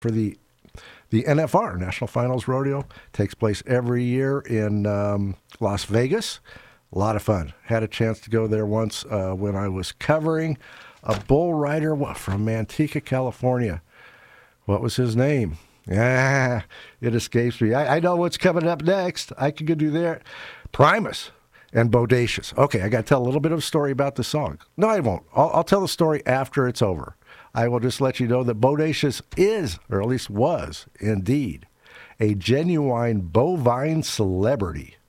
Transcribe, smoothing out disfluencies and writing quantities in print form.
for the NFR, National Finals Rodeo. Takes place every year in Las Vegas. A lot of fun. Had a chance to go there once when I was covering a bull rider from Manteca, California. What was his name? It escapes me. I know what's coming up next. I could go do there. Primus and Bodacious. Okay, I got to tell a little bit of a story about the song. No, I won't. I'll tell the story after it's over. I will just let you know that Bodacious is, or at least was, indeed, a genuine bovine celebrity.